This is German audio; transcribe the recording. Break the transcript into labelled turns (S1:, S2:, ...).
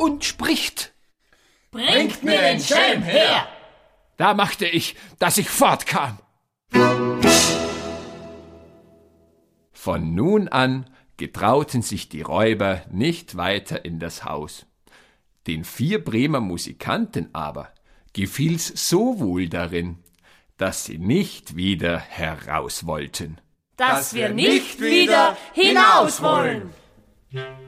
S1: und spricht:
S2: Bringt mir den Schelm her!
S1: Da machte ich, dass ich fortkam. Von nun an getrauten sich die Räuber nicht weiter in das Haus. Den 4 Bremer Musikanten aber gefiel's so wohl darin, dass sie nicht wieder heraus wollten.
S2: Dass wir nicht wieder hinaus wollen!